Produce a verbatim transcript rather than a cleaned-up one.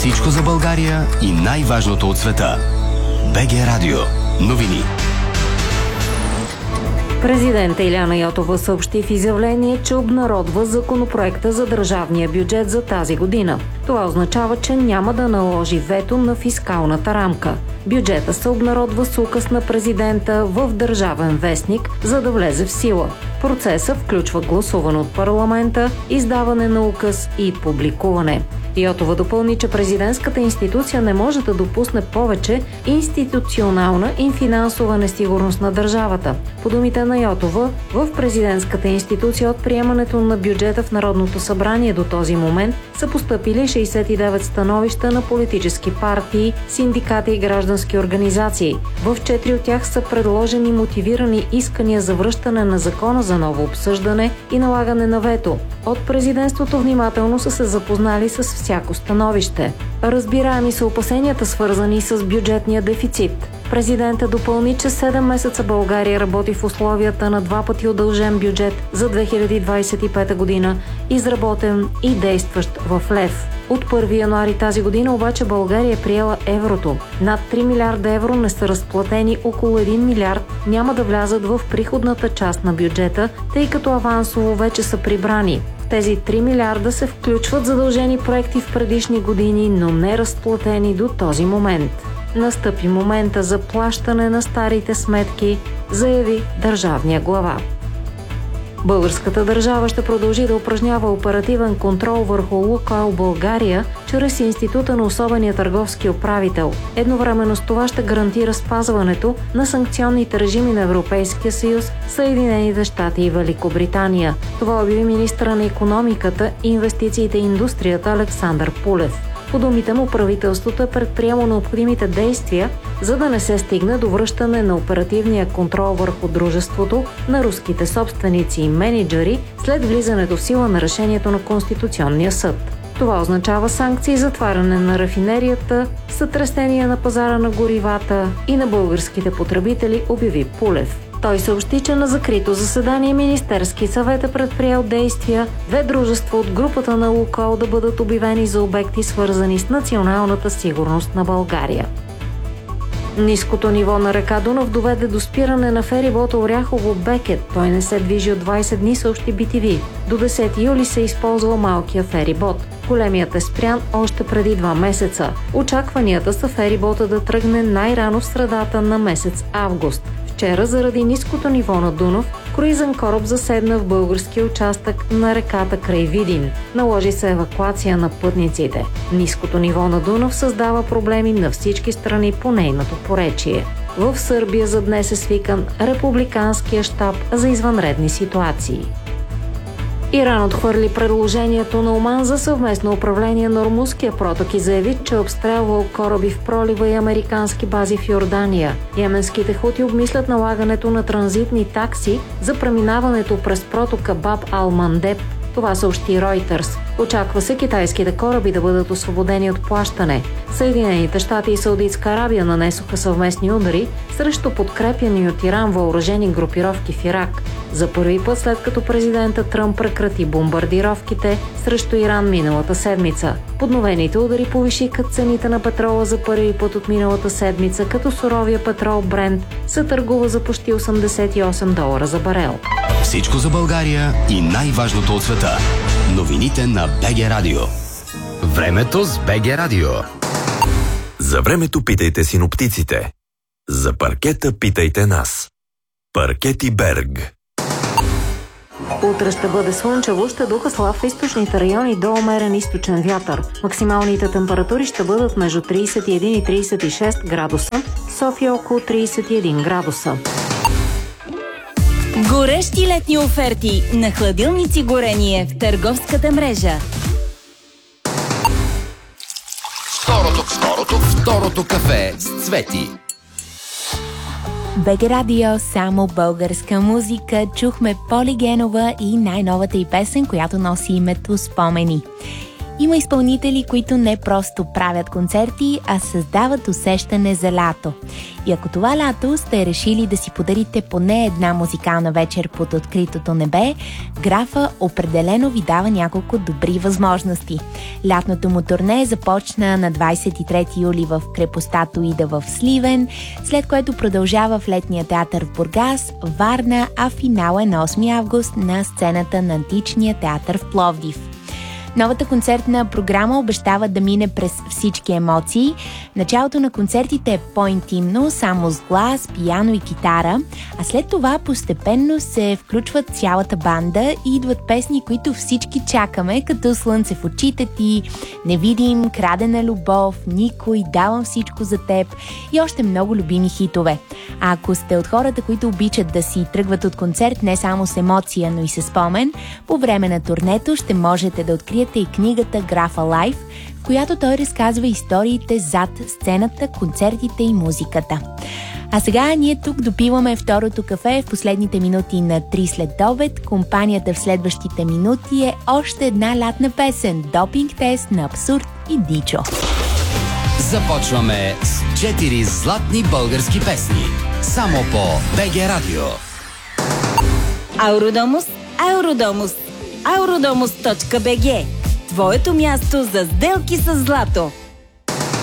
Всичко за България и най-важното от света. БГ Радио. Новини. Президент Илияна Йотова съобщи в изявление, че обнародва законопроекта за държавния бюджет за тази година. Това означава, че няма да наложи вето на фискалната рамка. Бюджета се обнародва с указ на президента в Държавен вестник, за да влезе в сила. Процесът включва гласуване от парламента, издаване на указ и публикуване. Йотова допълни, че президентската институция не може да допусне повече институционална и финансова несигурност на държавата. По думите на Йотова, в президентската институция от приемането на бюджета в Народното събрание до този момент са постъпили шейсет и девет становища на политически партии, синдикати и граждански организации. В четири от тях са предложени мотивирани искания за връщане на закона за ново обсъждане и налагане на вето. От президентството внимателно са се запознали с всяко становище. Разбираеми са опасенията, свързани с бюджетния дефицит. Президентът допълни, че седем месеца България работи в условията на два пъти удължен бюджет за две хиляди двадесет и пета година, изработен и действащ в лев. От първи януари тази година обаче България е приела еврото. Над три милиарда евро не са разплатени, около един милиард няма да влязат в приходната част на бюджета, тъй като авансово вече са прибрани. В тези три милиарда се включват задължени проекти в предишни години, но не разплатени до този момент. Настъпи момента за плащане на старите сметки, заяви държавния глава. Българската държава ще продължи да упражнява оперативен контрол върху „Лукойл България“ чрез Института на особения търговски управител. Едновременно с това ще гарантира спазването на санкционните режими на Европейския съюз, Съединените щати и Великобритания. Това обяви министъра на икономиката, инвестициите и индустрията Александър Пулев. По думите му, правителството е предприело необходимите действия, за да не се стигне до връщане на оперативния контрол върху дружеството на руските собственици и мениджъри след влизането в сила на решението на Конституционния съд. Това означава санкции, затваряне на рафинерията, сътресение на пазара на горивата и на българските потребители, обяви Пулев. Той съобщи, че на закрито заседание Министерски съвет е предприел действия две дружества от групата на „Лукойл“ да бъдат обявени за обекти, свързани с националната сигурност на България. Ниското ниво на река Дунав доведе до спиране на ферибота Оряхово-Бекет. Той не се движи от двадесет дни, съобщи Би Ти Ви. До десети юли се използва малкия ферибот. Големият е спрян още преди два месеца. Очакванията са ферибота да тръгне най-рано в средата на месец август. Вчера, заради ниското ниво на Дунав, круизен кораб заседна в българския участък на реката край Видин. Наложи се евакуация на пътниците. Ниското ниво на Дунав създава проблеми на всички страни по нейното поречие. В Сърбия за днес е свикан Републиканския щаб за извънредни ситуации. Иран отхвърли предложението на Оман за съвместно управление на Ормузския проток и заяви, че е обстрелвал кораби в пролива и американски бази в Йордания. Йеменските хути обмислят налагането на транзитни такси за преминаването през протока Баб Ал-Мандеб. Това съобщи Reuters. Очаква се китайските кораби да бъдат освободени от плащане. Съединените щати и Саудитска Арабия нанесоха съвместни удари срещу подкрепяни от Иран въоръжени групировки в Ирак. За първи път след като президента Тръмп прекрати бомбардировките срещу Иран миналата седмица. Подновените удари повишиха цените на петрола за първи път от миналата седмица, като суровия петрол Брент се търгува за почти осемдесет и осем долара за барел. Всичко за България и най-важното от света. Новините на БГ Радио. Времето с БГ Радио. За времето питайте синоптиците. За паркета питайте нас. Паркети Берг. Утре ще бъде слънчево, ще духа слаб в източните райони до умерен източен вятър. Максималните температури ще бъдат между тридесет и един и тридесет и шест градуса, София около тридесет и един градуса. Горещи летни оферти на хладилници горение в търговската мрежа. Второто, второто, второто кафе с Цвети. БГ Радио, само българска музика. Чухме Поли Генова и най-новата й песен, която носи името Спомени. Има изпълнители, които не просто правят концерти, а създават усещане за лято. И ако това лято сте решили да си подарите поне една музикална вечер под откритото небе, Графа определено ви дава няколко добри възможности. Лятното му турне започна на двадесет и трети юли в крепостта Тоида в Сливен, след което продължава в Летния театър в Бургас, Варна, а финал е на осми август на сцената на Античния театър в Пловдив. Новата концертна програма обещава да мине през всички емоции. Началото на концертите е по-интимно, само с глас, пиано и китара, а след това постепенно се включват цялата банда и идват песни, които всички чакаме, като Слънце в очите ти, Невидим, Крадена любов, Никой, Давам всичко за теб и още много любими хитове. А ако сте от хората, които обичат да си тръгват от концерт не само с емоция, но и с спомен, по време на турнето ще можете да откриете и книгата Графа Лайф, в която той разказва историите зад сцената, концертите и музиката. А сега ние тук допиваме второто кафе в последните минути на три след обед. Компанията в следващите минути е още една лятна песен – Допинг тест на Абсурд и Дичо. Започваме с четири златни български песни. Само по БГ Радио. Ауродомус, Ауродомус, Ауродомус точка би джи. Твоето място за сделки с злато.